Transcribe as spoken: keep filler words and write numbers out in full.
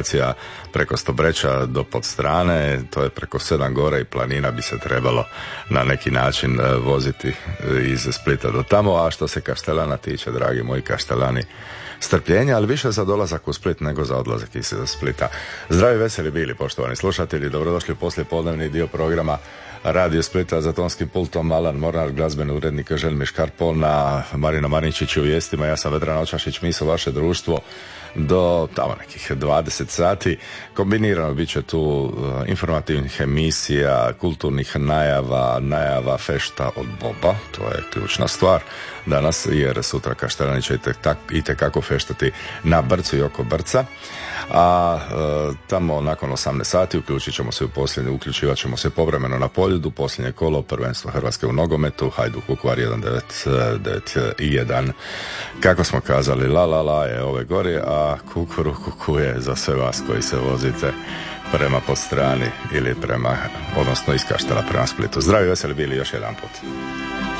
komunikacija preko Stobreča do Podstrane, to je preko sedam gora i planina, bi se trebalo na neki način voziti iz Splita do tamo. A što se Kaštelana tiče, dragi moji Kaštelani, strpljenja, ali više za dolazak u Split nego za odlazak iz Splita. Zdravi, veseli bili, poštovani slušatelji, dobrodošli u poslijepodnevni dio programa Radio Splita, za tonskim pultom Alan Mornar, glazbeni urednik Željmir Škarpona, Marina Mariničić u vijestima, ja sam Vedran Očašić, mi su vaše društvo do tamo nekih dvadeset sati. Kombinirano bit će tu informativnih emisija, kulturnih najava, najava fešta od Boba, to je ključna stvar danas, jer sutra Kaštelani će itekako feštati na Brcu i oko Brca. A e, tamo nakon osamnaest sati uključit ćemo se u posljednje, uključivat ćemo se povremeno na Poljudu, posljednje kolo prvenstva Hrvatske u nogometu, Hajduk Vukovar jedan devet devet jedan. Kako smo kazali, la la la je ove gore, a kukuru kuku je za sve vas koji se vozite prema Podstrani ili prema, odnosno iz Kaštela prema Splitu. Zdravi, veseli bili još jedan put.